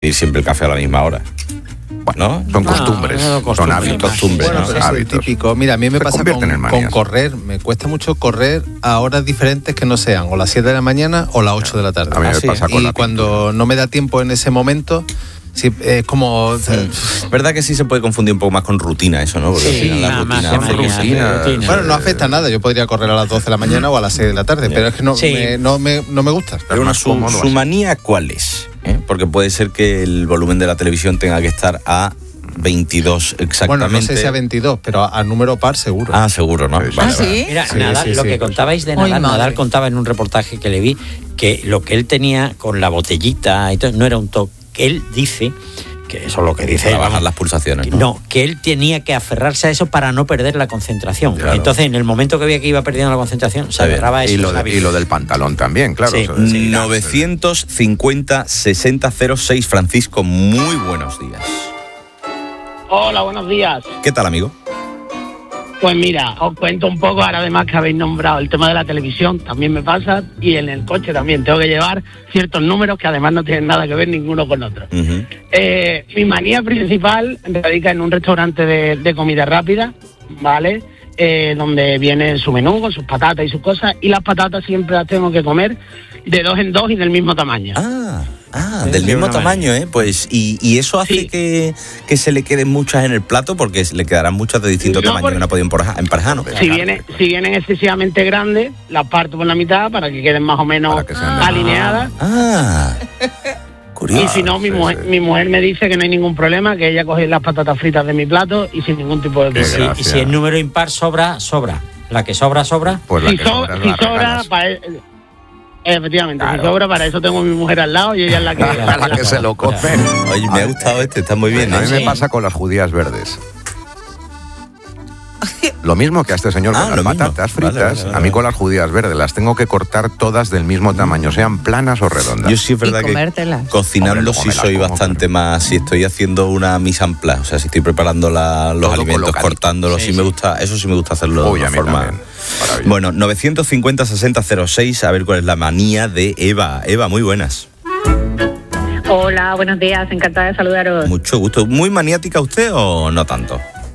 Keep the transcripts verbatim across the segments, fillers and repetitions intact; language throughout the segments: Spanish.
ir siempre el café a la misma hora. Bueno, ¿no? son costumbres, no, no, son hábitos. Costumbres, bueno, ¿no? pero es hábitos. típico. Mira, a mí me Se pasa convierten en con, manías. con correr. Me cuesta mucho correr a horas diferentes que no sean o las siete de la mañana o las ocho de la tarde. A mí me Ah, sí. pasa con Y la cuando no me da tiempo en ese momento, sí, es como... Es verdad que sí se puede confundir un poco más con rutina eso, ¿no? Porque al Sí, final la nada rutina más, hace que rutina, sí. rutina. Bueno, no afecta nada. Yo podría correr a las doce de la mañana o a las seis de la tarde, pero es que no, Sí. me, no, me, no me gusta. Pero una, más su, cómodo su así. manía, ¿cuál es? ¿Eh? Porque puede ser que el volumen de la televisión tenga que estar a veintidós exactamente. Bueno, no sé si a veintidós, pero a, a número par seguro. Ah, seguro, ¿no? Sí, sí. Vale, ¿Ah, vale. sí? Mira, Sí, Nadal, sí, lo sí. que contabais de Uy, Nadal, madre. Nadal contaba en un reportaje que le vi que lo que él tenía con la botellita y todo, no era un toque. Que él dice, que eso es lo que dice Para él, bajar vamos, las pulsaciones, que ¿no? no, que él tenía que aferrarse a eso para no perder la concentración. Claro. Entonces, en el momento que veía que iba perdiendo la concentración, se Está bien. agarraba a Y esos lo, de- y hábitos. lo del pantalón también, claro. Sí. eso de- novecientos cincuenta sesenta cero seis. Francisco, muy buenos días. Hola, buenos días. ¿Qué tal, amigo? Pues mira, os cuento un poco, ahora además que habéis nombrado el tema de la televisión, también me pasa, y en el coche también tengo que llevar ciertos números que además no tienen nada que ver ninguno con otro. Ujú. Eh, mi manía principal radica en un restaurante de, de comida rápida, ¿vale? Eh, donde viene su menú con sus patatas y sus cosas, y las patatas siempre las tengo que comer de dos en dos y del mismo tamaño. Ah, ah, Sí, del sí, mismo una tamaño, ¿eh? Pues, y, y eso hace Sí. que, que se le queden muchas en el plato, porque le quedarán muchas de distinto No, tamaño porque- que no ha podido emparejar, emparejar, ¿no? Si, viene, si vienen excesivamente grandes, las parto por la mitad para que queden más o menos Para que sean de- alineadas. Ah, curioso. Y si no, mi, sí, mujer, sí. mi mujer me dice que no hay ningún problema, que ella coge las patatas fritas de mi plato y sin ningún tipo de Qué problema. Sí, y gracia. si el número impar sobra, sobra. La que sobra, sobra. Pues la Si, que so- sobra si la sobra, regalas. para, e- efectivamente, Claro. si sobra, para eso tengo a mi mujer al lado y ella es la que... A la que se lo come. Oye, me ha gustado este, está muy bien, A mí ¿eh? me Sí. pasa con las judías verdes. Lo mismo que a este señor Ah, con lo las mismo. patatas Vale, fritas, vale, vale, a mí vale. con las judías verdes las tengo que cortar todas del mismo tamaño, sean planas o redondas. Yo sí es verdad Y que comértelas. cocinando Hombre, sí luego me la soy como, bastante claro. más, si estoy haciendo una mise en place, o sea, si estoy preparando la- los Todo alimentos, colocadito. cortándolos, sí, Sí, me sí. gusta, eso sí me gusta hacerlo Uy, de a una mí forma. también. Maravilloso. Bueno, novecientos cincuenta sesenta cero seis, a ver cuál es la manía de Eva. Eva, muy buenas. Hola, buenos días, encantada de saludaros. Mucho gusto. ¿Muy maniática usted o no tanto?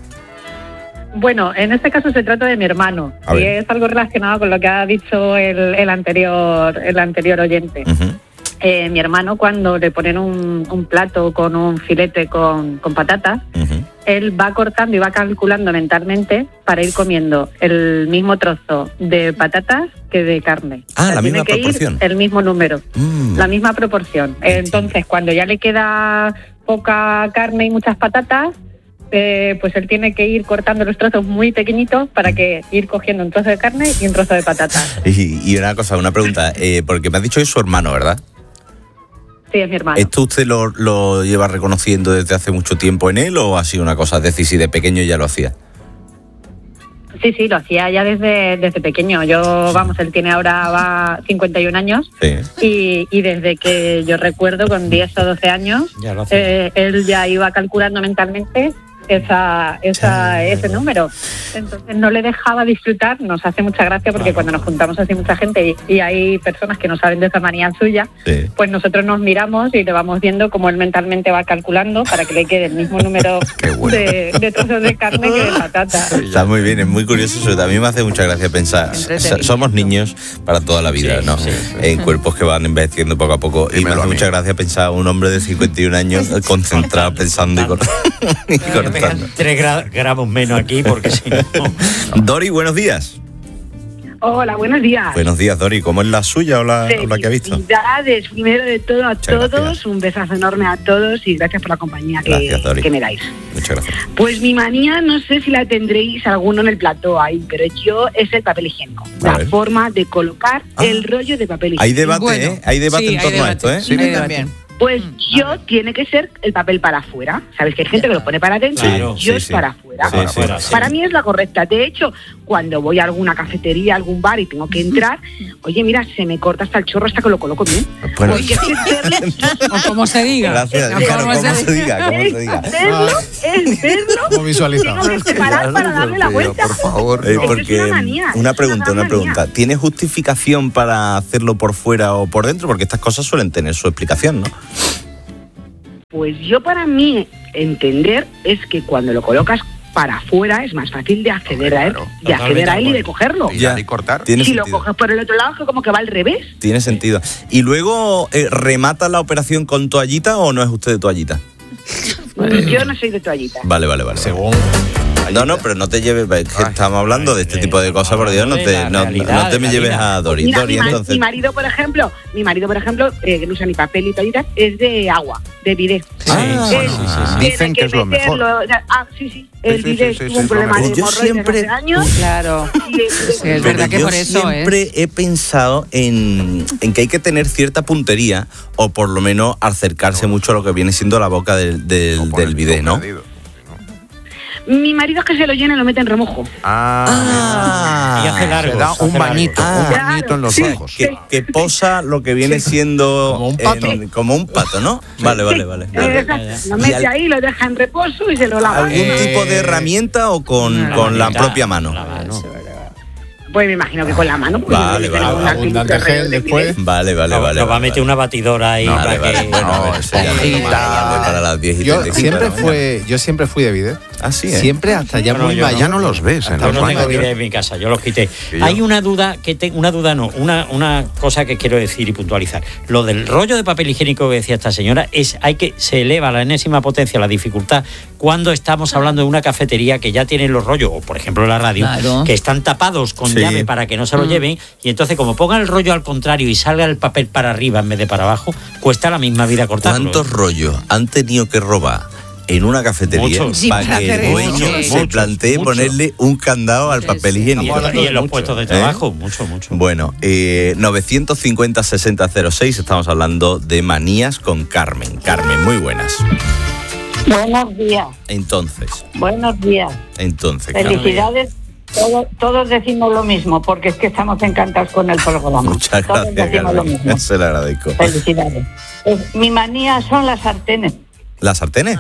Bueno, en este caso se trata de mi hermano A y ver. es algo relacionado con lo que ha dicho el, el anterior el anterior oyente. Ujú. Eh, mi hermano, cuando le ponen un, un plato con un filete con, con patatas, Ujú. él va cortando y va calculando mentalmente para ir comiendo el mismo trozo de patatas que de carne. Ah, la tiene misma que ir proporción. el mismo número. Mm. La misma proporción. Entonces, cuando ya le queda poca carne y muchas patatas, eh, pues él tiene que ir cortando los trozos muy pequeñitos para que ir cogiendo un trozo de carne y un trozo de patatas. Y, y una cosa, una pregunta, eh, porque me has dicho que es su hermano, ¿verdad? Sí, es mi hermano. ¿Esto usted lo, lo lleva reconociendo desde hace mucho tiempo en él o ha sido una cosa, es decir, si de pequeño ya lo hacía? Sí, sí, lo hacía ya desde, desde pequeño. Yo, vamos, él tiene ahora va cincuenta y un años Sí. y, y desde que yo recuerdo, con diez o doce años, Ya lo hacía. eh, él ya iba calculando mentalmente esa, esa, ese número. Entonces no le dejaba disfrutar, nos hace mucha gracia porque Claro. cuando nos juntamos así mucha gente y, y hay personas que no saben de esa manía suya, Sí. pues nosotros nos miramos y le vamos viendo cómo él mentalmente va calculando para que le quede el mismo número Qué bueno. de, de trozos de carne que de patata. Está muy bien, es muy curioso eso. A mí me hace mucha gracia pensar, Entretenido. so- somos niños para toda la vida, Sí, ¿no? sí, En cuerpos que van envejeciendo poco a poco. Y me Dímelo hace a mí. mucha gracia pensar un hombre de cincuenta y un años concentrado pensando y, cor- y cortando. Tres gra- gramos menos aquí porque si no... Dori, buenos días. Hola, buenos días. Buenos días, Dori. ¿Cómo es la suya o la, o la que ha visto? Felicidades, primero de todo a Muchas todos, gracias. un besazo enorme a todos y gracias por la compañía que, Gracias, Dori. que me dais. Muchas gracias. Pues mi manía, no sé si la tendréis alguno en el plató ahí, pero yo es el papel higiénico. A la ver. forma de colocar Ah. el rollo de papel Hay higiénico. debate, Bueno, ¿eh? Hay debate sí, en hay torno a debate. esto, ¿eh? Sí, Sí, también. Pues yo tiene que ser el papel para afuera. ¿Sabes que hay gente que lo pone para adentro? Claro, yo sí, es sí. para afuera. Sí, Para sí. afuera, sí. Para mí es la correcta. De hecho, cuando voy a alguna cafetería, a algún bar y tengo que entrar, oye, mira, se me corta hasta el chorro hasta que lo coloco bien. Bueno, Porque es que verlo, O como se diga. gracias. O Claro, como ¿cómo se se diga? ¿Cómo se diga? es verlo, es verlo. Como visualizado. Tengo que separar para darle la vuelta. Por favor, Eh, no. Es porque una manía, una es pregunta, una una gran pregunta. manía. ¿Tiene justificación para hacerlo por fuera o por dentro? Porque estas cosas suelen tener su explicación, ¿no? Pues yo, para mí, entender es que cuando lo colocas para afuera es más fácil de acceder Hombre, a él, claro. de acceder a él y de Y cogerlo. Ya. dar y cortar. Tiene Si sentido. lo coges por el otro lado, es como que va al revés. Tiene sentido. ¿Y luego eh, remata la operación con toallita o no es usted de toallita? Yo no soy de toallita. Vale, vale, vale. Según. No, no, pero no te lleves, es que Ay, estamos hablando de este tipo de cosas, por Dios, no te, no, no te me lleves a Dori. Mira, Dori, mi, ma- entonces. mi marido, por ejemplo, mi marido, por ejemplo, eh, que no usa ni papel ni toallitas, es de agua, de bidet. Ah, Él sí, sí, sí. tiene Dicen que es lo mejor. meterlo, o sea, ah, sí, sí. El Sí, sí, bidet sí, sí, tuvo un sí, problema lo de mejor. Yo hemorroides siempre- hace años. Claro. Y, eh, Sí, es Pero verdad que yo por eso, siempre ¿eh? he pensado en, en que hay que tener cierta puntería o por lo menos acercarse mucho a lo que viene siendo la boca del, del, O poner del bidet, ¿no? perdido. mi marido es que se lo llena y lo mete en remojo. Ah, Y hace largos, se da hace un bañito, largos. un Ah, bañito en los sí. ojos. Que, que posa lo que viene siendo Como un pato. en- como un pato, ¿no? Vale, vale, vale. Eh, vale. exacto. Lo Y mete al- ahí, lo deja en reposo y se lo lava. ¿Algún Eh, tipo de herramienta o con, La con la manita, propia mano? la mano. Pues me imagino que con la mano. porque Vale, no vale, tiene vale. una Abundante pintura gel de después. bidet. Vale, vale, Lo- vale. lo va a vale, meter una batidora ahí vale. para Vale, vale. que... Bueno, a ver, eso ya Hojita. es para las diez y Yo treinta y cinco siempre de la mañana. fue, yo siempre fui de bidet. Ah, sí, ¿eh? Siempre hasta ya Bueno, muy yo no. mayor. Ya no los ves en Hasta los Yo no tengo baños. bidet en mi casa, yo los quité. Que yo- Hay una duda, que te- una duda no, una, una cosa que quiero decir y puntualizar. Lo del rollo de papel higiénico que decía esta señora es hay que se eleva a la enésima potencia la dificultad cuando estamos hablando de una cafetería que ya tiene los rollos, o por ejemplo la radio, Claro. que están tapados con Sí. llave para que no se lo Mm. lleven, y entonces como pongan el rollo al contrario y salga el papel para arriba en vez de para abajo, cuesta la misma vida cortarlo. ¿Cuántos rollos han tenido que robar en una cafetería Muchos. Sí, para para que hacer el eso. dueño Muchos, se muchos, plantee muchos. ponerle un candado al Sí, papel sí. higiénico? Estamos hablando Y en los mucho, puestos de ¿eh? trabajo, mucho, mucho. Bueno, eh, novecientos cincuenta sesenta cero seis, estamos hablando de manías con Carmen. Carmen, muy buenas. Buenos días, Entonces, buenos días. entonces, Carmen. Felicidades. Todo- todos decimos lo mismo, porque es que estamos encantados con el programa. Muchas Todos gracias, decimos lo mismo. Carmen. Se lo agradezco. Felicidades. Pues, mi manía son las sartenes. ¿Las sartenes?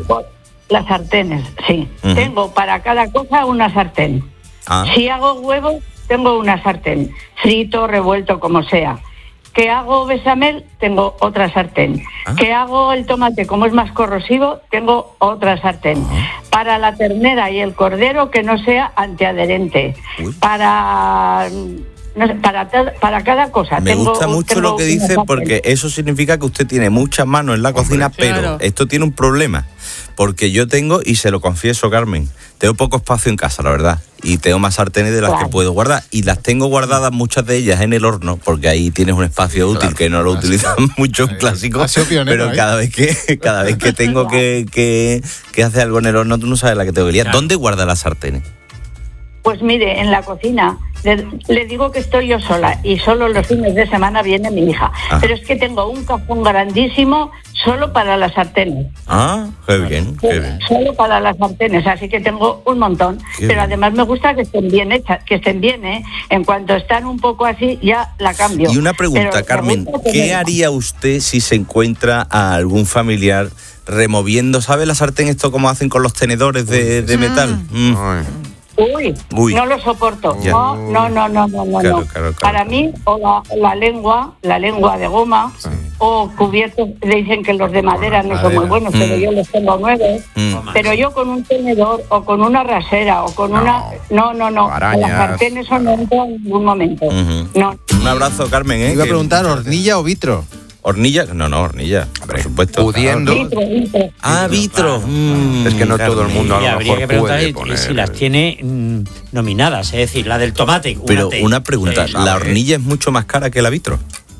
Las sartenes, sí. Ujú. Tengo para cada cosa una sartén. Ah, Si hago huevos, tengo una sartén. Frito, revuelto, como sea. Que hago bechamel, tengo otra sartén. Ah. Que hago el tomate, como es más corrosivo, tengo otra sartén. Para la ternera y el cordero, que no sea antiadherente. Uy. Para... no sé, para, ta- para cada cosa. me tengo- gusta mucho tengo lo que una dice sartén. porque eso significa que usted tiene muchas manos en la cocina, pero claro. esto tiene un problema. Porque yo tengo, y se lo confieso, Carmen, tengo poco espacio en casa, la verdad. Y tengo más sartenes de las Claro. que puedo guardar. Y las tengo guardadas, muchas de ellas, en el horno, porque ahí tienes un espacio útil Claro. que no lo utilizan mucho en clásicos. Ha sido pionero, Pero ¿eh? cada vez que cada vez que tengo que, que, que hacer algo en el horno, tú no sabes la que tengo que liar. Claro. ¿Dónde guarda las sartenes? Pues mire, en la cocina, le, le digo que estoy yo sola y solo los fines de semana viene mi hija. Ah. Pero es que tengo un cajón grandísimo solo para las sartenes. Ah, qué bien, qué bien. Solo para las sartenes, así que tengo un montón. Qué Pero bien. además me gusta que estén bien hechas, que estén bien, ¿eh? En cuanto están un poco así, ya la cambio. Y una pregunta, Pero me Carmen, gusta ¿qué tenerla. haría usted si se encuentra a algún familiar removiendo, ¿sabe la sartén esto como hacen con los tenedores de, de metal? Mm. Ay, Uy, Uy. no lo soporto. Ya. No, no, no, no, no, no. Claro, no. claro, claro. Para mí, o la, la lengua, la lengua de goma, o cubiertos, dicen que los de madera no son muy Madera. buenos, pero Mm. yo los tengo nuevos. Mm. Pero yo con un tenedor o con una rasera o con No. una... No, no, no. Arañas. Las sartenes son no entro en ningún momento. Ujú. No. Un abrazo, Carmen. ¿eh? Iba a Que- preguntar, ¿hornilla o vitro? ¿Hornilla? No, no, hornilla, por supuesto. pudiendo. Vitro, vitro. Ah, vitro. Mm, Es que no todo el Carmen. mundo a Y lo habría que mejor preguntar puede y- poner. y si las tiene mm, nominadas, es decir, la del tomate. Pero T. una pregunta, Sí. ¿la hornilla es mucho más cara que la vitro?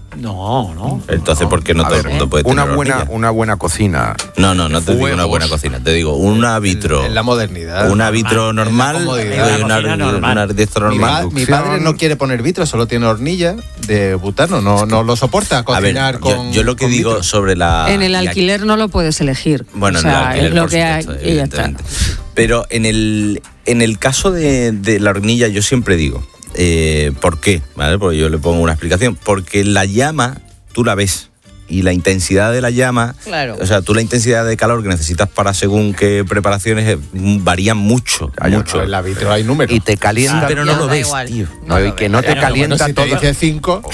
No, no. Entonces, ¿por qué no A todo ver, el mundo puede tener una buena, hornilla? una buena cocina. No, no, no te digo una Huevos. buena cocina, te digo una vitro. En la modernidad. Una vitro normal, En la comodidad. y una, En la cocina normal. una de esto Mi, normal. pa- mi padre no quiere poner vitro, solo tiene hornilla de butano, no, no lo soporta A ver, cocinar yo, con. yo lo que con digo vitro. sobre la... En el la- alquiler no lo puedes elegir. Bueno, o en el sea, alquiler, es lo por que hay supuesto, y ya está. evidentemente. Pero en el, en el caso de, de la hornilla, yo siempre digo, eh, ¿por qué? ¿Vale? Porque yo le pongo una explicación. Porque la llama, tú la ves. y la intensidad de la llama, Claro. o sea, tú la intensidad de calor que necesitas para según qué preparaciones eh, varían mucho, mucho. En la vitro hay números. Y te calienta, Ah, pero no Ya, lo da ves, igual. tío. No, y que no te Bueno, calienta Bueno, si te todo. dice cinco,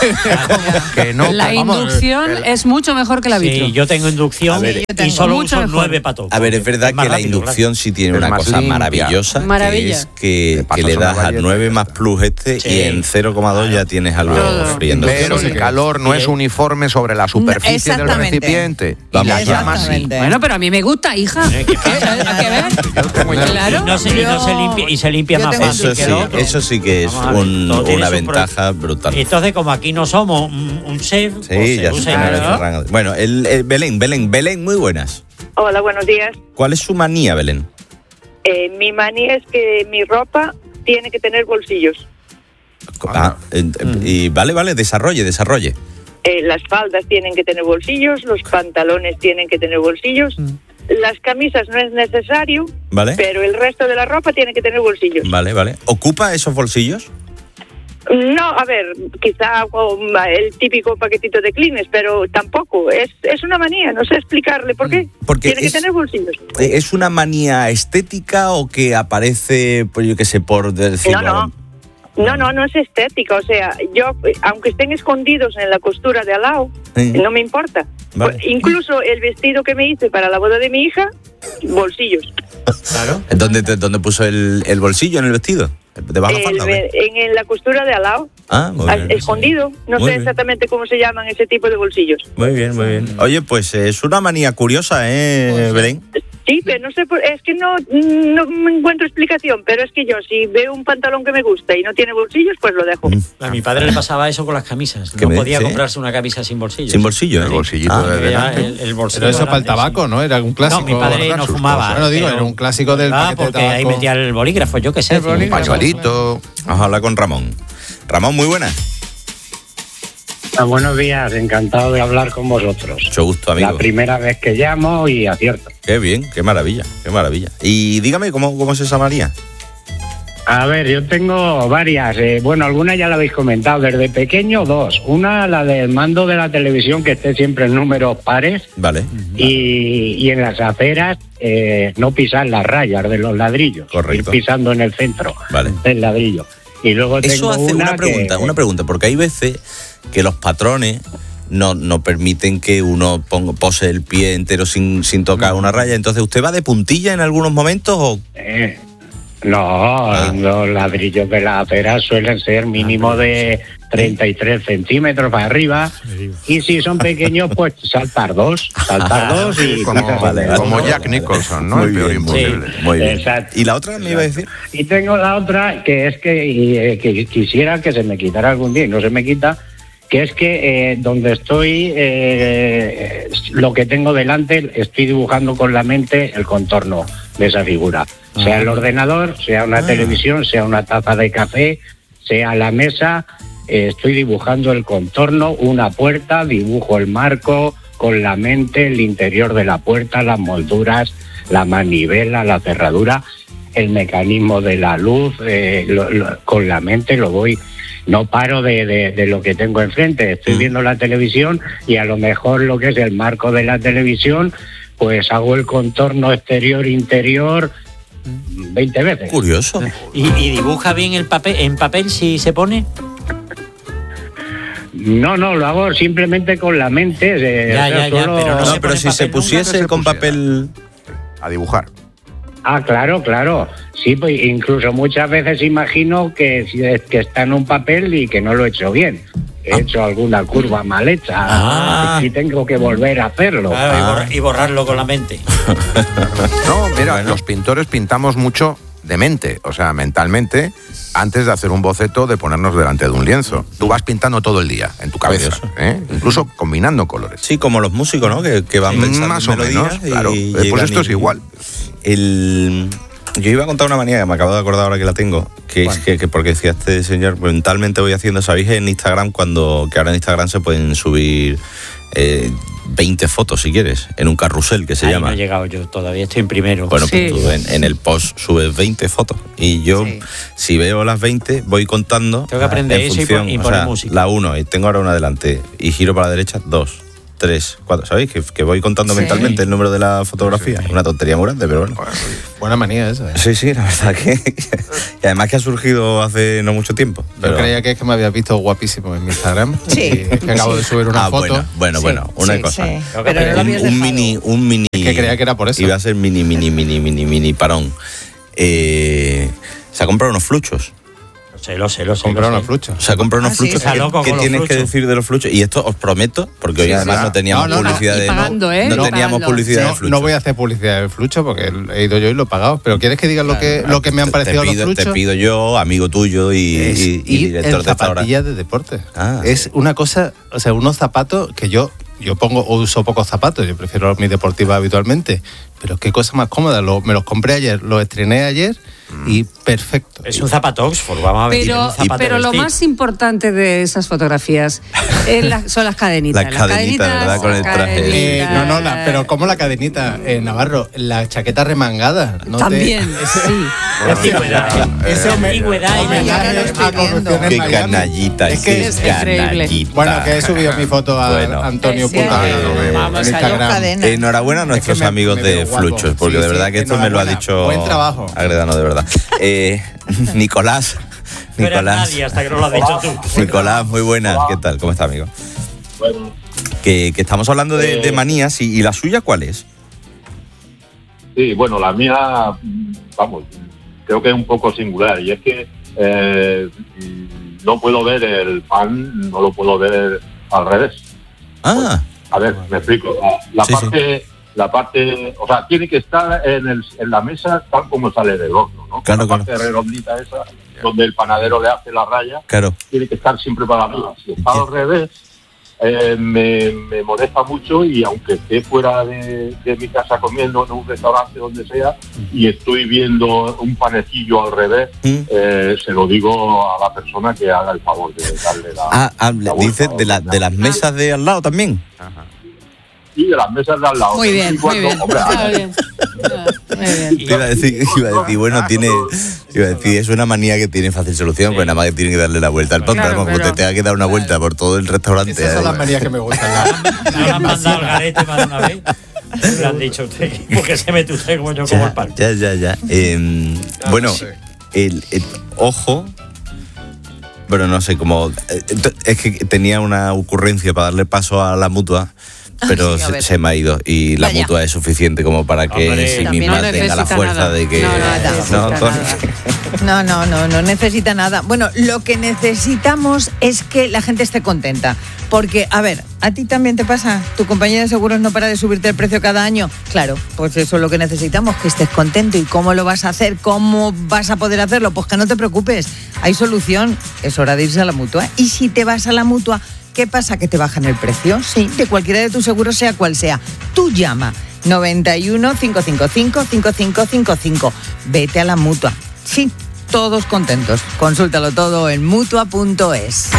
Que no, La que- vamos, inducción que la- es mucho mejor que la vitro. Sí, yo tengo inducción A ver, yo y tengo. solo Mucho uso mejor. nueve para todo. A ver, es verdad más que la rápido, inducción sí tiene Es una más cosa limpia. maravillosa, que Maravilla. es que, Le pasas que le una das a galleta y nueve ya más está. plus este Sí. y en cero coma dos ya tienes algo Todo. friendo. Pero no sé el qué. calor no Sí. es uniforme sobre la superficie del Exactamente. recipiente. Y Vamos, la llama sí. Exactamente. Bueno, pero a mí me gusta, hija. Eh, ¿qué ¿Qué? pasa? ¿A qué ver? tengo ya- Claro. Y no se, y no se limpia, y se limpia Yo más tengo fácil Eso que sí, el otro. eso sí que es Vamos a ver, un- todo tiene una su pro- ventaja brutal. Y entonces, como aquí no somos un, un chef, Sí, pues se ya usa sé. y Claro. claro. Bueno, el, el Belén, Belén, Belén, muy buenas. Hola, buenos días. ¿Cuál es su manía, Belén? Eh, mi manía es que mi ropa tiene que tener bolsillos. Ah, eh, y vale, vale, desarrolle, desarrolle. Eh, las faldas tienen que tener bolsillos, los pantalones tienen que tener bolsillos, las camisas no es necesario, ¿Vale? pero el resto de la ropa tiene que tener bolsillos. Vale, vale. ¿Ocupa esos bolsillos? No, a ver, quizá um, el típico paquetito de Kleenex, pero tampoco. Es, es una manía, no sé explicarle por qué. Porque tiene es- que tener bolsillos. Eh, ¿Es una manía estética o que aparece, pues yo qué sé, por decirlo? No, no. No, no, no es estética. O sea, yo, aunque estén escondidos en la costura de al lado, Sí. no me importa. Vale. Pues, incluso el vestido que me hice para la boda de mi hija, bolsillos. Claro. ¿Dónde, te- dónde puso el, el bolsillo en el vestido? ¿Debajo de la El falda? o qué? ve- en, en la costura de al lado, Ah, muy al- bien. escondido. No Muy sé bien. exactamente cómo se llaman ese tipo de bolsillos. Muy bien, muy bien. Oye, pues eh, es una manía curiosa, ¿eh, Belén? Sí, pero no sé, por- es que no, no me encuentro explicación, pero es que yo si veo un pantalón que me gusta y no tiene bolsillos, pues lo dejo. A mi padre le pasaba eso con las camisas. ¿Qué No me podía dice? comprarse una camisa sin bolsillos. Sin bolsillo, ¿eh? El bolsillito Ah, de Porque ya delante. el, el bolsillo pero eso para el grande, tabaco, sí. ¿no? Era un clásico. No, mi padre no sus fumaba. cosas. Bueno, digo, pero- era un clásico del Ah, paquete de porque ahí tabaco. metía el bolígrafo, yo qué sé. El tío. bolígrafo. Pañuelito. Vamos a hablar con Ramón. Ramón, muy buenas. Ah, buenos días, encantado de hablar con vosotros. Mucho gusto, amigo. La primera vez que llamo y acierto. Qué bien, qué maravilla, qué maravilla. Y dígame, ¿cómo, cómo es esa manía? A ver, yo tengo varias. eh, bueno, algunas ya la habéis comentado. Desde pequeño, dos. Una, la del mando de la televisión, que esté siempre en números pares. Vale, Y, y en las aceras, eh, no pisar las rayas de los ladrillos. Correcto. Ir pisando en el centro vale. del ladrillo. Y luego Eso tengo hace una que- pregunta, una pregunta, porque hay veces que los patrones no, no permiten que uno ponga, pose el pie entero sin, sin tocar una raya. Entonces, ¿usted va de puntilla en algunos momentos o...? Eh, no, los ladrillos de la acera suelen ser mínimo de treinta y tres centímetros para arriba. Y si son pequeños, pues saltar dos. Saltar dos y Como, quizás vale, vale. como Jack Nicholson, ¿no? Muy El peor bien, imposible. Muy bien. Exacto. ¿Y la otra me iba a decir? Y tengo la otra, que es que, y, eh, que quisiera que se me quitara algún día y no se me quita, que es que eh, donde estoy, eh, lo que tengo delante, estoy dibujando con la mente el contorno de esa figura. Sea el ordenador, sea una Ah. televisión, sea una taza de café, sea la mesa, eh, estoy dibujando el contorno, una puerta, dibujo el marco con la mente, el interior de la puerta, las molduras, la manivela, la cerradura, el mecanismo de la luz, eh, lo- lo- con la mente lo voy, no paro de, de- de lo que tengo enfrente, estoy Mm. viendo la televisión y a lo mejor lo que es el marco de la televisión, pues hago el contorno exterior-interior veinte veces. Curioso. ¿Y, y dibuja bien el papel en papel si se pone? No, no, lo hago simplemente con la mente. eh, Ya, o sea, ya, ya, solo- pero no No, se pero pone si se papel nunca, pusiese que se con pusiera. papel... A dibujar. Ah, claro, claro. Sí, pues incluso muchas veces imagino que, que está en un papel y que no lo he hecho bien. He hecho alguna curva mal hecha Ah. y tengo que volver a hacerlo. Claro, y, Ah. borra- y borrarlo con la mente. No, mira, Bueno. los pintores pintamos mucho de mente, o sea, mentalmente, antes de hacer un boceto, de ponernos delante de un lienzo. Tú vas pintando todo el día, en tu cabeza, Curioso. ¿eh? Incluso combinando colores. Sí, como los músicos, ¿no? Que, que van pensando Más en o menos, melodías y claro. Eh, Pues llegan esto y- es igual. El... Yo iba a contar una manía que me acabo de acordar ahora que la tengo, que es que, que porque decía este señor, mentalmente voy haciendo, ¿sabéis? En Instagram, cuando que ahora en Instagram se pueden subir eh, veinte fotos, si quieres, en un carrusel que se Ahí llama. no he llegado yo, todavía estoy en primero. Bueno, Sí. pues tú en, en el post subes veinte fotos y yo, Sí. si veo las veinte, voy contando. Tengo que aprender en eso y función, pon- y o poner sea, música. La uno, y tengo ahora una adelante, y giro para la derecha, dos. tres, cuatro. ¿Sabéis? Que, que voy contando Sí. mentalmente el número de la fotografía. Una tontería muy grande, pero bueno. Buena manía esa. ¿eh? Sí, sí, la verdad que... Y además que ha surgido hace no mucho tiempo. Pero... Yo creía que es que me habías visto guapísimo en mi Instagram. Sí. Y es que acabo de subir una Ah, foto. bueno, bueno, bueno, una Sí, cosa. sí. Pero no lo habías un, un dejado. mini, un mini... Es que creía que era por eso. Iba a ser mini, mini, mini, mini, mini parón. Eh, se ha comprado unos fluchos. Lo sé, lo sé, lo sé. Compraron lo unos sé. fluchos. Se ha comprado unos Ah, sí, fluchos. está ¿Qué, loco qué con los tienes que fluchos. decir de los fluchos? Y esto os prometo, porque hoy Sí, además sí. no teníamos No, no, no. publicidad Y de... pagando, ¿eh? No, no Y teníamos pagando. publicidad de No, fluchos. no voy a hacer publicidad del flucho porque he ido yo y lo he pagado. Pero ¿quieres que digan lo que, lo que me han Te- parecido te pido, los te fluchos? pido yo, amigo tuyo y, Es y- y ir director en de esta hora. zapatillas de deporte. Ah. Es una cosa, o sea, unos zapatos que yo yo pongo o uso pocos zapatos, yo prefiero mis deportivas habitualmente, pero qué cosa más cómoda. Lo- me los compré ayer, los estrené ayer y perfecto. Es un zapato Oxford, vamos a ver. Pero, un zapato pero de lo vestir. más importante de esas fotografías es la- son las cadenitas. Las cadenitas, ¿verdad? Con el traje. Eh, no, no, la- pero como la cadenita, eh, Navarro, la chaqueta remangada. ¿no te- También, ese- sí. Antigüedad. Ese home- Antigüedad. homenaje a corrupción en Qué Miami. canallita, Es que qué es canallita. Bueno, que he subido mi foto a Bueno. Antonio Sí, Punta sí. en Vamos, Instagram. adiós, cadena. Enhorabuena a Es nuestros que me- amigos me de veo guapo. Fluchos, porque Sí, de sí, verdad que esto me lo ha enhorabuena. dicho Buen trabajo. Agredano, de verdad. Eh, Nicolás, No eres Nicolás, nadie hasta que no lo has dicho tú. Nicolás, muy buenas. ¿Qué tal? ¿Cómo está, amigo? Bueno, Que, que estamos hablando de, Eh. de manías y, y la suya, ¿cuál es? sí, bueno, la mía, mm, vamos, creo que es un poco singular y es que eh, mm, no puedo ver el pan, no lo puedo ver al revés. Ah, A ver, me explico. La, la Sí, parte, la parte, o sea, tiene que estar en, el, en la mesa tal como sale del horno, ¿no? Claro, la claro. parte redondita esa, donde el panadero le hace la raya, claro. tiene que estar siempre para arriba. Si está al revés, eh, me, me molesta mucho y aunque esté fuera de, de mi casa comiendo en un restaurante donde sea y estoy viendo un panecillo al revés, Mm. eh, se lo digo a la persona que haga el favor de darle la... Ah, ah, la dice vuelta. de, la, de las mesas de al lado también. Y de las mesas de al lado. Muy bien, Y cuando- muy bien. hombre, Está bien. Muy bien. Iba a decir, iba a decir, bueno, tiene, iba a decir, es una manía que tiene fácil solución, pues nada más que tiene que darle la vuelta al pan, Claro, pero como pero- te tenga que dar una vuelta por todo el restaurante. Esas son eh, las manías que me gustan. la- ¿No le han mandado al garete más de una vez? Le han dicho a usted, porque se mete usted como yo como el Ya, pan. ya, ya, ya. Eh, bueno, el, el- ojo. Bueno, no sé, como... eh, es que tenía una ocurrencia para darle paso a la mutua, pero sí, a se, ver. se me ha ido. Y la Vaya. mutua es suficiente como para que Hombre, sí también misma no tenga la necesita fuerza nada. de que... No, no necesita No, nada. Tony. No, no, no, no necesita nada. Bueno, lo que necesitamos es que la gente esté contenta. Porque, a ver, ¿a ti también te pasa? ¿Tu compañía de seguros no para de subirte el precio cada año? Claro, pues eso es lo que necesitamos, que estés contento. ¿Y cómo lo vas a hacer? ¿Cómo vas a poder hacerlo? Pues que no te preocupes, hay solución. Es hora de irse a la Mutua. Y si te vas a la Mutua, ¿qué pasa? ¿Que te bajan el precio? Sí, de cualquiera de tus seguros, sea cual sea. Tú llama noventa y uno, cinco cinco cinco, cinco cinco cinco cinco. Vete a la Mutua. Sí, todos contentos. Consúltalo todo en mutua punto es.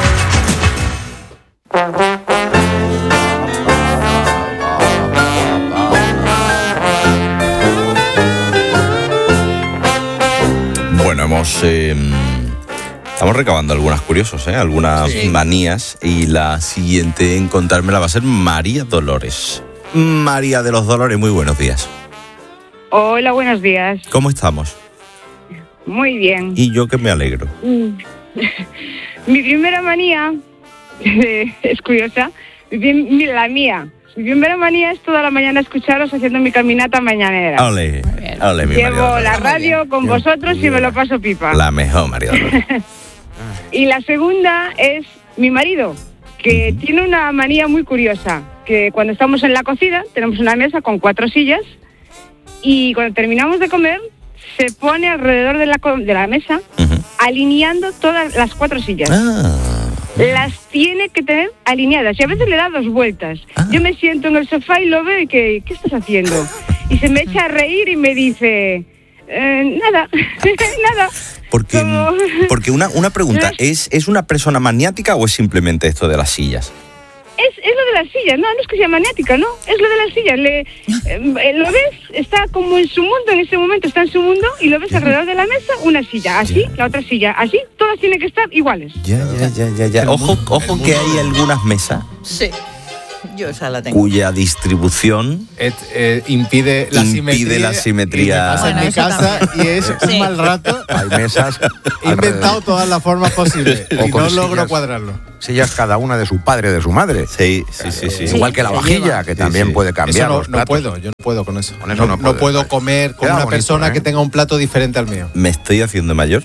Bueno, hemos... eh, estamos recabando algunas curiosos, ¿eh? Algunas Sí. manías. Y la siguiente en contármela va a ser María Dolores. María de los Dolores, muy buenos días. Hola, buenos días. ¿Cómo estamos? Muy bien. Y yo que me alegro. Mm. Mi primera manía es curiosa. Mi prim- mi- La mía. Mi primera manía es toda la mañana escucharos haciendo mi caminata mañanera. Ole, ole, mi María Llevo Dolores. la radio con vosotros y me lo paso pipa. La mejor, María Dolores. Y la segunda es mi marido, que tiene una manía muy curiosa, que cuando estamos en la cocina tenemos una mesa con cuatro sillas y cuando terminamos de comer se pone alrededor de la, co- de la mesa Ujú. alineando todas las cuatro sillas. Ah, Las tiene que tener alineadas y a veces le da dos vueltas. Ah. Yo me siento en el sofá y lo veo y que, ¿qué estás haciendo? Y se me echa a reír y me dice, eh, nada, nada. porque, Como- porque una, una pregunta, ¿es, ¿es una persona maniática o es simplemente esto de las sillas? Es, es lo de las sillas, no, no es que sea maniática, no, es lo de las sillas. Le, eh, lo ves, está como en su mundo, en ese momento está en su mundo y lo ves alrededor de la mesa, una silla, así, la otra silla, así, todas tienen que estar iguales. Ya, ya, ya, ya, ya. Ojo, ojo que hay algunas mesas Sí. Yo esa la tengo. cuya distribución Et- eh, impide la impide simetría. la simetría. Y me pasa Bueno, en mi eso casa también. y es Sí. un mal rato. Hay mesas. He inventado todas las formas posibles O y con no logro sillas. cuadrarlo. Sillas cada una de su padre, de su madre. Sí, sí, sí, sí. Igual que la se vajilla, lleva. que Sí, también sí. puede Eso cambiar no, los no platos. puedo, yo no puedo con eso. Con eso no puedes, puedo vale. comer con Queda una bonito, persona ¿eh? que tenga un plato diferente al mío. Me estoy haciendo mayor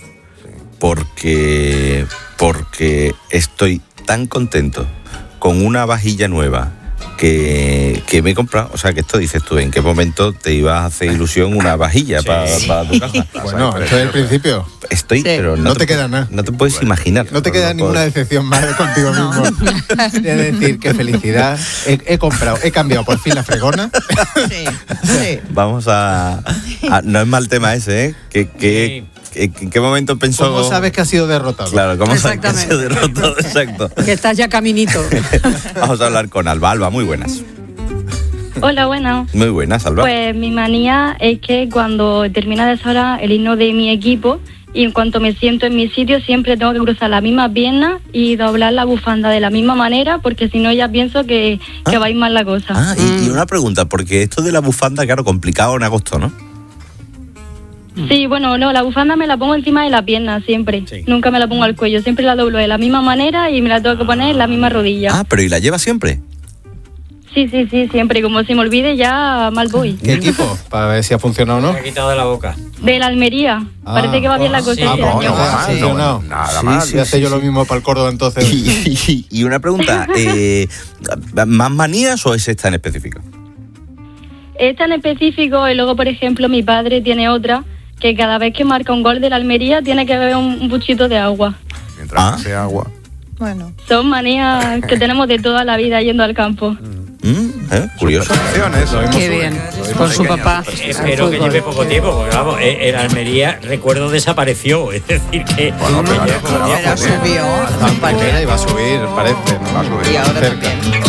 porque, porque estoy tan contento con una vajilla nueva que, que me he comprado. O sea, que esto dices tú, ¿en qué momento te ibas a hacer ilusión una vajilla Sí. para tu casa? Bueno, esto es el principio. Estoy, Sí. pero no, No te queda nada. No te puedes imaginar. No te queda puedo- ninguna decepción más contigo mismo. Es decir, qué felicidad. He, he comprado, he cambiado por fin la fregona. Sí, sí. Vamos a, a- No es mal tema ese, ¿eh? ¿Qué, qué, qué- ¿En qué momento pensó? ¿Cómo sabes que ha sido derrotado? Claro, ¿cómo sabes que ha sido Exactamente. derrotado? Exacto. Que estás ya caminito. Vamos a hablar con Alba. Alba, muy buenas. Hola, buenas. Muy buenas, Alba. Pues mi manía es que cuando termina de sonar el himno de mi equipo y en cuanto me siento en mi sitio siempre tengo que cruzar las mismas piernas y doblar la bufanda de la misma manera porque si no ya pienso que, que va a ir mal la cosa. Ah, y, y una pregunta, porque esto de la bufanda, claro, complicado en agosto, ¿no? Sí, bueno, no, la bufanda me la pongo encima de la pierna siempre. Nunca me la pongo al cuello, siempre la doblo de la misma manera y me la tengo que poner en la misma rodilla. Ah, pero ¿y la lleva siempre? Sí, sí, sí, siempre. Como se me olvide ya mal voy. ¿Qué equipo? Para ver si ha funcionado o no. Me ha quitado de la boca. De la Almería. Ah. Parece que va bien la cosa Sí. este Ah, año. pues, ha funcionado. Nada Sí, mal. sí, hace yo lo mismo para el Córdoba entonces. Y, y- y una pregunta, eh, ¿más manías o es esta en específico? Esta en específico, y luego, por ejemplo, mi padre tiene otra, que cada vez que marca un gol de la Almería tiene que beber un, un buchito de agua. Mientras Ah. sea agua. Bueno. Son manías que tenemos de toda la vida yendo al campo. Mm, ¿eh? Curioso. Qué bien. Con su papá. Espero que lleve poco tiempo, porque vamos, eh, el Almería, recuerdo, desapareció. Es decir, que. Bueno, pero que lleve poco claro, tiempo. Pero subió. La primera iba a subir, parece. ¿no? Va a subir. Y ahora Cerca. también.